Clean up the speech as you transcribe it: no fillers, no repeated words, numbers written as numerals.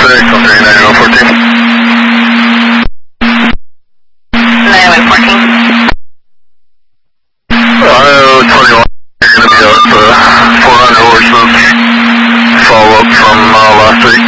6, I'm 39114. 9114. Ohio 21, you're going to be out 400 horses. Follow up from last week.